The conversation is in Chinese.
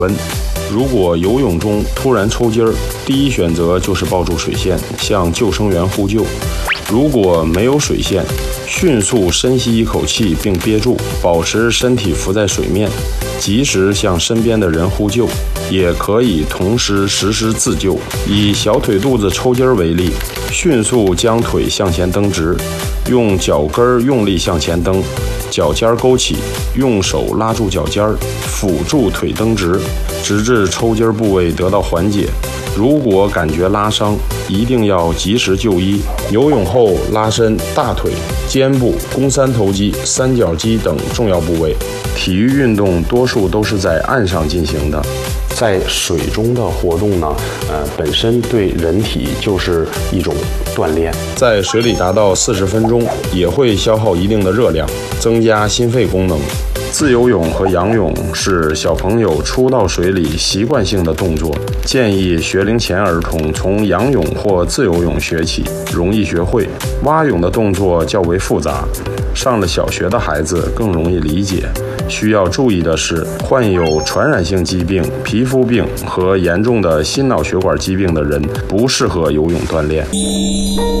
文：如果游泳中突然抽筋儿，第一选择就是抱住水线，向救生员呼救。如果没有水线，迅速深吸一口气并憋住，保持身体浮在水面，及时向身边的人呼救。也可以同时实施自救。以小腿肚子抽筋为例，迅速将腿向前蹬直，用脚跟用力向前蹬，脚尖勾起，用手拉住脚尖，辅助腿蹬直，直至抽筋部位得到缓解。如果感觉拉伤，一定要及时就医。游泳后拉伸大腿、肩部、肱三头肌、三角肌等重要部位。体育运动多数都是在岸上进行的，在水中的活动呢，本身对人体就是一种锻炼。在水里达到40分钟，也会消耗一定的热量，增加心肺功能。自由泳和仰泳是小朋友初到水里习惯性的动作，建议学龄前儿童从仰泳或自由泳学起，容易学会。蛙泳的动作较为复杂，上了小学的孩子更容易理解。需要注意的是，患有传染性疾病、皮肤病和严重的心脑血管疾病的人不适合游泳锻炼。